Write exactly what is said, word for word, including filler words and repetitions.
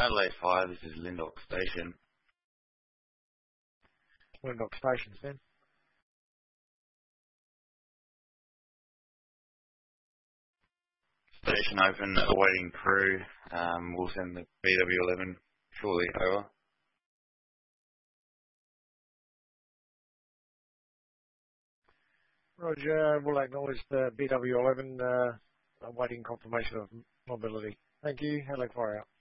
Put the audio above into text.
Adelaide Fire, this is Linddock Station. Linddock Station, then. Station open, awaiting crew. Um, we'll send the B W eleven shortly, over. Roger, we'll acknowledge the B W eleven, uh, awaiting confirmation of mobility. Thank you. Adelaide Fire out.